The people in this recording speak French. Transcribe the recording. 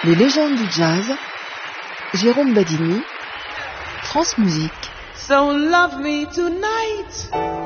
Les légendes du jazz, Jérôme Badini, France Musique. So love me tonight.